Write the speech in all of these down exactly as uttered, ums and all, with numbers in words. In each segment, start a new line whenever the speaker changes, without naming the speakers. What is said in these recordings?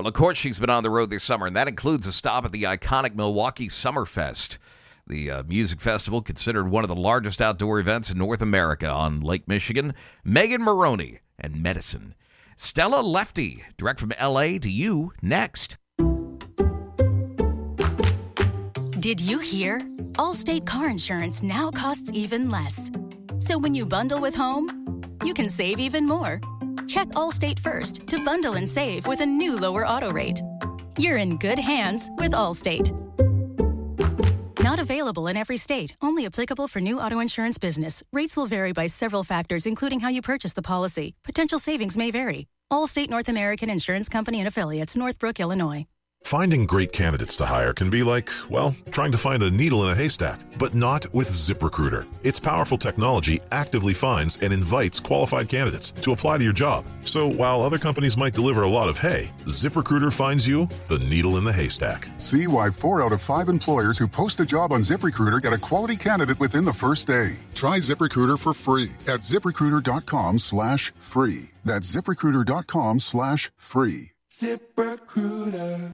And of course, she's been on the road this summer, and that includes a stop at the iconic Milwaukee Summerfest. The uh, music festival, considered one of the largest outdoor events in North America on Lake Michigan. Megan Maroney and Medicine. Stella Lefty, direct from L A to you, next.
Did you hear? Allstate car insurance now costs even less. So when you bundle with home, you can save even more. Check Allstate first to bundle and save with a new lower auto rate. You're in good hands with Allstate. Not available in every state. Only applicable for new auto insurance business. Rates will vary by several factors, including how you purchase the policy. Potential savings may vary. Allstate North American Insurance Company and Affiliates, Northbrook, Illinois.
Finding great candidates to hire can be like, well, trying to find a needle in a haystack, but not with ZipRecruiter. Its powerful technology actively finds and invites qualified candidates to apply to your job. So while other companies might deliver a lot of hay, ZipRecruiter finds you the needle in the haystack.
See why four out of five employers who post a job on ZipRecruiter get a quality candidate within the first day. Try ZipRecruiter for free at ZipRecruiter.com slash free. That's ZipRecruiter.com slash free.
ZipRecruiter.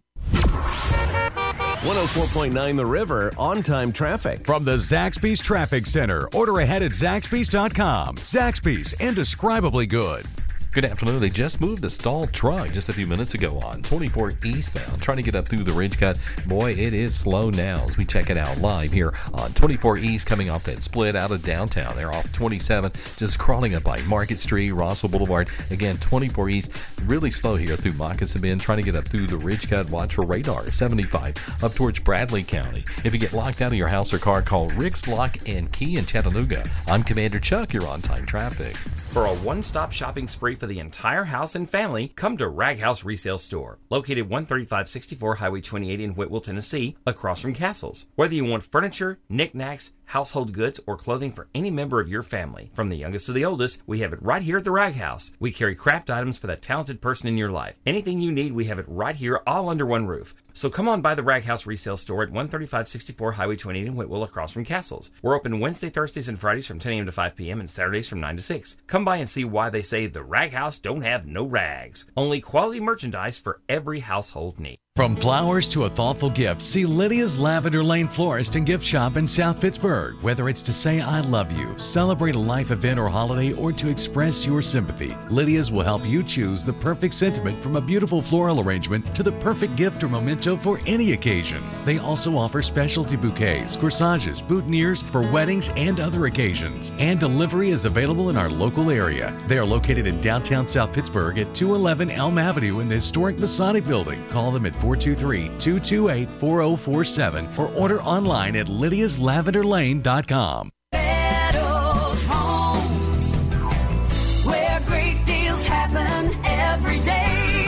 one oh four point nine The River, on-time traffic.
From the Zaxby's Traffic Center. Order ahead at Zaxby's dot com. Zaxby's, indescribably good.
Good afternoon. They just moved a stalled truck just a few minutes ago on twenty-four eastbound, trying to get up through the Ridge Cut. Boy, it is slow now as we check it out live here on twenty-four East, coming off that split out of downtown. They're off twenty-seven, just crawling up by Market Street, Rossville Boulevard. Again, twenty-four East, really slow here through Moccasin Bend, trying to get up through the Ridge Cut. Watch for radar. seventy-five up towards Bradley County. If you get locked out of your house or car, call Rick's Lock and Key in Chattanooga. I'm Commander Chuck. You're on time traffic.
For a one-stop shopping spree for the entire house and family, come to Rag House Resale Store, located one thirty-five sixty-four Highway twenty-eight in Whitwell, Tennessee, across from Castles. Whether you want furniture, knickknacks, household goods, or clothing for any member of your family, from the youngest to the oldest, we have it right here at the Rag House. We carry craft items for that talented person in your life. Anything you need, we have it right here, all under one roof. So come on by the Rag House Resale Store at one thirty-five sixty-four Highway twenty-eight in Whitwell, across from Castles. We're open Wednesday, Thursdays, and Fridays from ten a.m. to five p.m. and Saturdays from nine to six. Come by and see why they say the Rag House don't have no rags. Only quality merchandise for every household need.
From flowers to a thoughtful gift, see Lydia's Lavender Lane Florist and Gift Shop in South Pittsburgh. Whether it's to say I love you, celebrate a life event or holiday, or to express your sympathy, Lydia's will help you choose the perfect sentiment, from a beautiful floral arrangement to the perfect gift or memento for any occasion. They also offer specialty bouquets, corsages, boutonnieres for weddings and other occasions. And delivery is available in our local area. They are located in downtown South Pittsburgh at two eleven Elm Avenue in the historic Masonic Building. Call them at four two three, two two eight, four oh four seven or order online at lydias lavender lane dot com.
Meadows Homes, where great deals happen every day.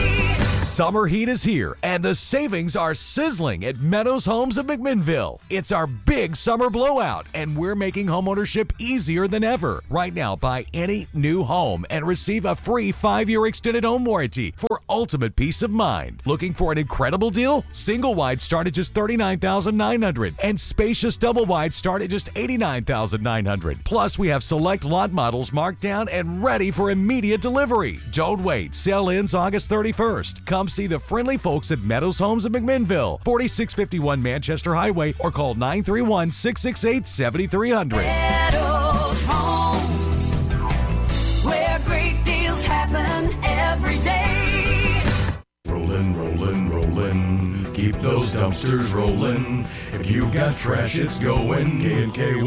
Summer heat is here, and the savings are sizzling at Meadows Homes of McMinnville. It's our big summer blowout, and we're making homeownership easier than ever. Right now, buy any new home and receive a free five-year extended home warranty for ultimate peace of mind. Looking for an incredible deal? Single wide start at just thirty-nine thousand nine hundred dollars, and spacious double wide start at just eighty-nine thousand nine hundred dollars. Plus, we have select lot models marked down and ready for immediate delivery. Don't wait. Sale ends August thirty-first. Come see the friendly folks at Meadows Homes of McMinnville, forty-six fifty-one Manchester Highway, or call nine three one, six six eight, seven three zero zero.
Meadows Homes, where great deals happen every day.
Rollin', rollin', rollin', keep those dumpsters rollin'. If you've got trash, it's going K and K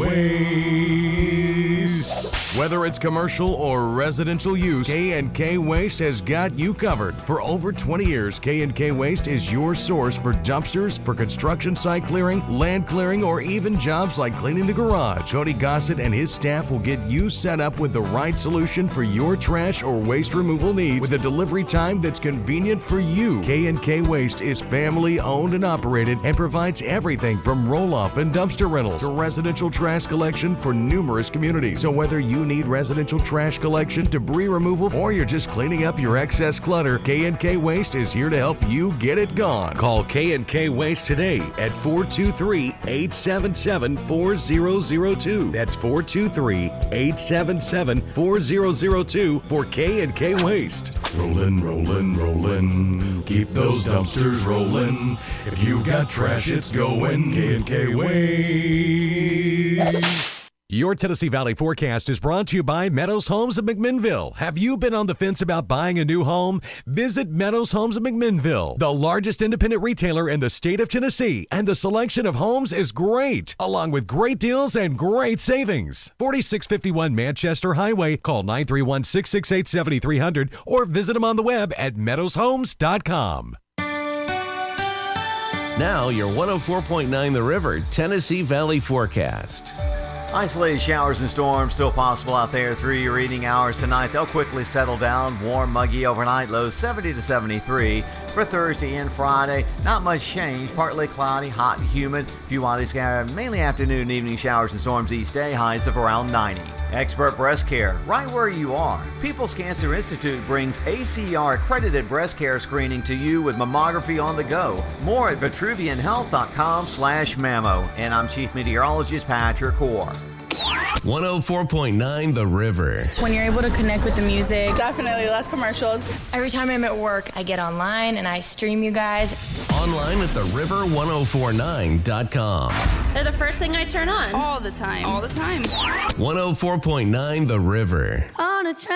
Waste.
Whether it's commercial or residential use, K and K Waste has got you covered. For over twenty years, K and K Waste is your source for dumpsters, for construction site clearing, land clearing, or even jobs like cleaning the garage. Cody Gossett and his staff will get you set up with the right solution for your trash or waste removal needs, with a delivery time that's convenient for you. K and K Waste is family locally owned and operated and provides everything from roll-off and dumpster rentals to residential trash collection for numerous communities. So whether you need residential trash collection, debris removal, or you're just cleaning up your excess clutter, K and K Waste is here to help you get it gone. Call K and K Waste today at four two three, eight seven seven, four zero zero two. That's four two three, eight seven seven, four zero zero two for K and K Waste.
Rollin', rollin', rollin'. Keep those dumpsters rollin'. If you've got trash, it's going. K and K Waste.
Your Tennessee Valley forecast is brought to you by Meadows Homes of McMinnville. Have you been on the fence about buying a new home? Visit Meadows Homes of McMinnville, the largest independent retailer in the state of Tennessee, and the selection of homes is great, along with great deals and great savings. forty-six fifty-one Manchester Highway. Call nine three one, six six eight, seven three zero zero or visit them on the web at meadows homes dot com.
Now, your one oh four point nine The River Tennessee Valley forecast.
Isolated showers and storms still possible out there through your evening hours tonight. They'll quickly settle down. Warm, muggy overnight. Lows seventy to seventy-three. For Thursday and Friday, not much change. Partly cloudy, hot and humid. Few widely scattered, mainly afternoon and evening showers and storms each day. Highs of around ninety. Expert breast care, right where you are. People's Cancer Institute brings A C R accredited breast care screening to you with mammography on the go. More at vitruvian health dot com slash mammo. And I'm Chief Meteorologist Patrick Hoare.
one oh four point nine The River.
When you're able to connect with the music.
Definitely less commercials.
Every time I'm at work, I get online and I stream you guys.
Online at the river ten forty-nine dot com.
They're the first thing I turn on.
All the time. All the time.
one oh four point nine The River.
On a train.